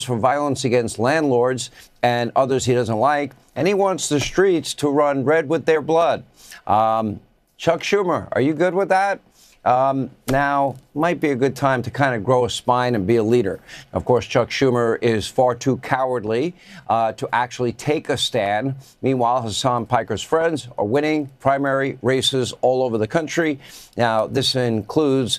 for violence against landlords and others he doesn't like, and he wants the streets to run red with their blood. Chuck Schumer, are you good with that? Now might be a good time to kind of grow a spine and be a leader. Of course, Chuck Schumer is far too cowardly to actually take a stand. Meanwhile, Hasan Piker's friends are winning primary races all over the country. Now, this includes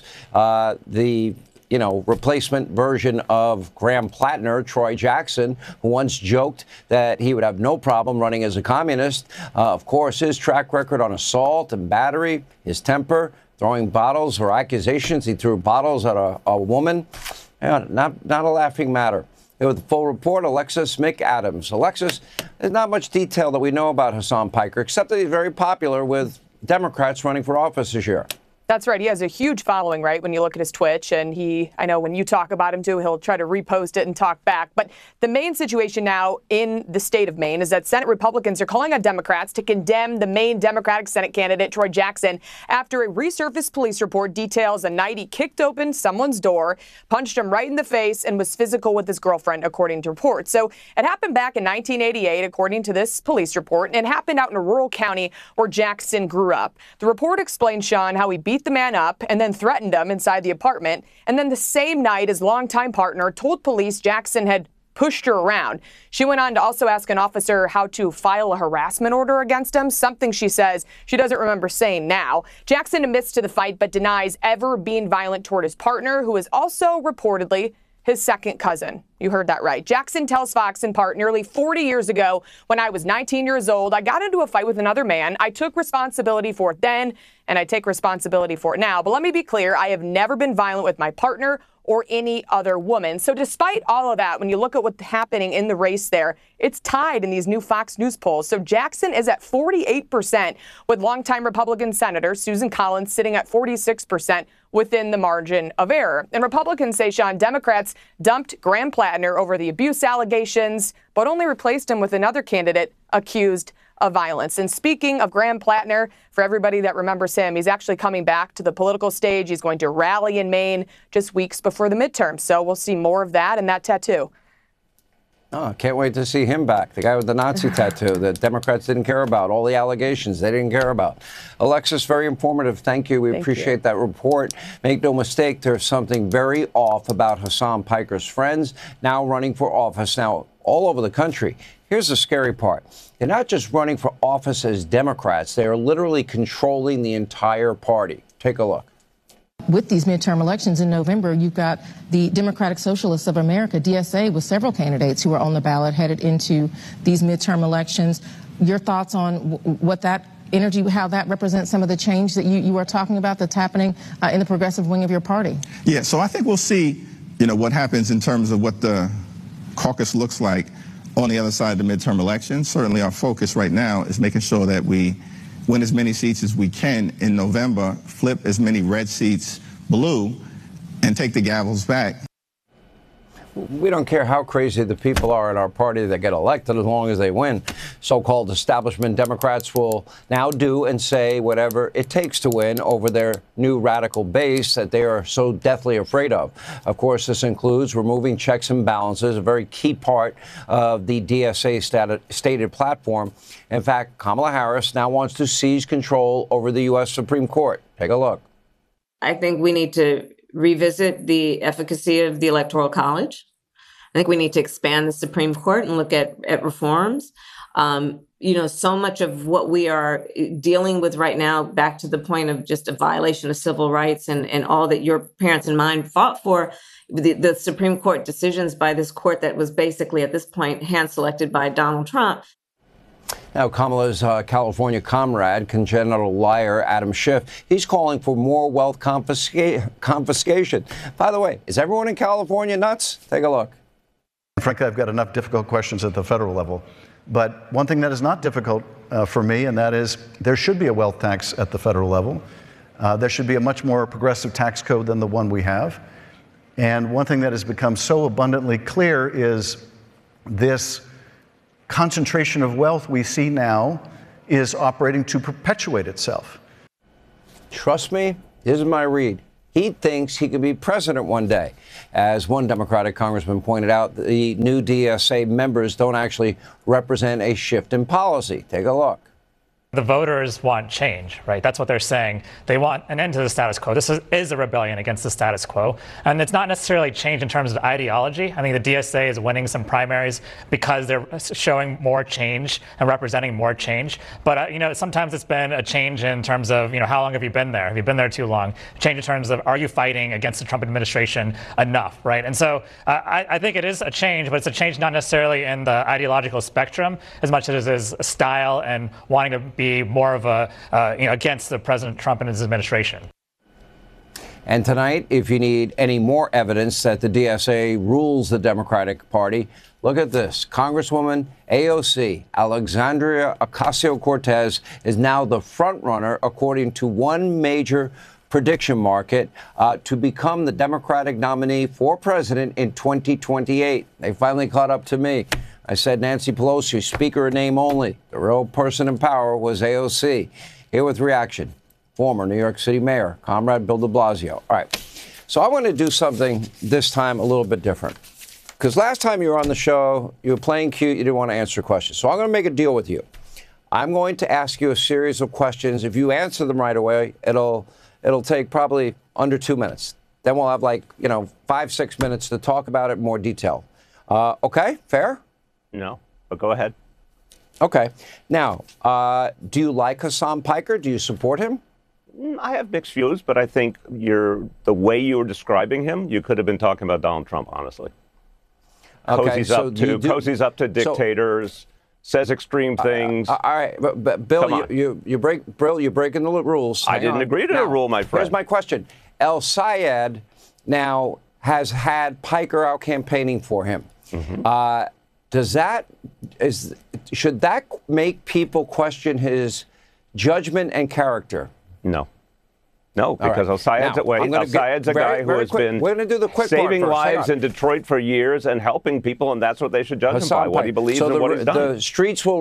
the replacement version of Graham Plattner, Troy Jackson, who once joked that he would have no problem running as a communist. Of course, his track record on assault and battery, his temper, throwing bottles or accusations. He threw bottles at a woman. Not a laughing matter. With the full report, Alexis McAdams. Alexis, there's not much detail that we know about Hasan Piker, except that he's very popular with Democrats running for office this year. That's right. He has a huge following, right, when you look at his Twitch. And I know when you talk about him, too, he'll try to repost it and talk back. But the main situation now in the state of Maine is that Senate Republicans are calling on Democrats to condemn the Maine Democratic Senate candidate, Troy Jackson, after a resurfaced police report details a night he kicked open someone's door, punched him right in the face, and was physical with his girlfriend, according to reports. So it happened back in 1988, according to this police report, and it happened out in a rural county where Jackson grew up. The report explains, Sean, how he beat the man up and then threatened him inside the apartment. And then the same night, his longtime partner told police Jackson had pushed her around. She went on to also ask an officer how to file a harassment order against him, something she says she doesn't remember saying now. Jackson admits to the fight but denies ever being violent toward his partner, who is also reportedly his second cousin. You heard that right. Jackson tells Fox in part, nearly 40 years ago, when I was 19 years old, I got into a fight with another man. I took responsibility for it then, and I take responsibility for it now. But let me be clear, I have never been violent with my partner or any other woman. So despite all of that, when you look at what's happening in the race there, it's tied in these new Fox News polls. So Jackson is at 48%, with longtime Republican Senator Susan Collins sitting at 46% within the margin of error. And Republicans say, Sean, Democrats dumped Graham Plattner over the abuse allegations, but only replaced him with another candidate accused of violence. And speaking of Graham Plattner, for everybody that remembers him, he's actually coming back to the political stage. He's going to rally in Maine just weeks before the midterm. So we'll see more of that and that tattoo. Oh, can't wait to see him back. The guy with the Nazi tattoo that Democrats didn't care about. All the allegations they didn't care about. Alexis, very informative. Thank you. We appreciate that report. Make no mistake, there's something very off about Hasan Piker's friends now running for office now all over the country. Here's the scary part. They're not just running for office as Democrats. They are literally controlling the entire party. Take a look. With these midterm elections in November, you've got the Democratic Socialists of America, DSA, with several candidates who are on the ballot headed into these midterm elections. Your thoughts on what that energy, how that represents some of the change that you are talking about that's happening in the progressive wing of your party? Yeah, so I think we'll see, what happens in terms of what the caucus looks like on the other side of the midterm elections. Certainly our focus right now is making sure that we win as many seats as we can in November, flip as many red seats blue, and take the gavels back. We don't care how crazy the people are in our party that get elected as long as they win. So-called establishment Democrats will now do and say whatever it takes to win over their new radical base that they are so deathly afraid of. Of course, this includes removing checks and balances, a very key part of the DSA stated platform. In fact, Kamala Harris now wants to seize control over the U.S. Supreme Court. Take a look. I think we need to revisit the efficacy of the Electoral College. I think we need to expand the Supreme Court and look at reforms. So much of what we are dealing with right now, back to the point of just a violation of civil rights and all that your parents and mine fought for, the Supreme Court decisions by this court that was basically at this point hand-selected by Donald Trump. Now, Kamala's California comrade, congenital liar Adam Schiff, he's calling for more wealth confiscation. By the way, is everyone in California nuts? Take a look. Frankly, I've got enough difficult questions at the federal level. But one thing that is not difficult for me, and that is there should be a wealth tax at the federal level. There should be a much more progressive tax code than the one we have. And one thing that has become so abundantly clear is this concentration of wealth we see now is operating to perpetuate itself. Trust me, this is my read. he thinks he could be president one day. As one Democratic congressman pointed out, the new DSA members don't actually represent a shift in policy. Take a look. The voters want change, right? That's what they're saying. They want an end to the status quo. This is a rebellion against the status quo. And it's not necessarily change in terms of ideology. I think the DSA is winning some primaries because they're showing more change and representing more change. But, sometimes it's been a change in terms of, how long have you been there? Have you been there too long? Change in terms of, are you fighting against the Trump administration enough, right? And so I think it is a change, but it's a change not necessarily in the ideological spectrum as much as it is style and wanting to be more of a, against the President Trump and his administration. And tonight, if you need any more evidence that the DSA rules the Democratic Party, look at this. Congresswoman AOC, Alexandria Ocasio-Cortez, is now the front runner, according to one major prediction market, to become the Democratic nominee for president in 2028. They finally caught up to me. I said Nancy Pelosi, speaker in name only. The real person in power was AOC. Here with reaction, former New York City Mayor, Comrade Bill de Blasio. All right, so I want to do something this time a little bit different. Because last time you were on the show, you were playing cute, you didn't want to answer questions. So I'm going to make a deal with you. I'm going to ask you a series of questions. If you answer them right away, it'll take probably under 2 minutes. Then we'll have 5-6 minutes to talk about it in more detail. Okay, fair? No, but go ahead. Okay. Now, do you like Hassan Piker? Do you support him? I have mixed views, but I think the way you were describing him, you could have been talking about Donald Trump, honestly. Okay, Cozy's up to dictators, says extreme things. All right, but Bill, you're breaking the rules. I didn't agree to the rule, my friend. Here's my question. El Sayed now has had Piker out campaigning for him. Mm-hmm. Should that make people question his judgment and character? No, because El Sayed's a guy who has been saving lives in Detroit for years and helping people, and that's what they should judge him by, what he believes and what he's done. The streets will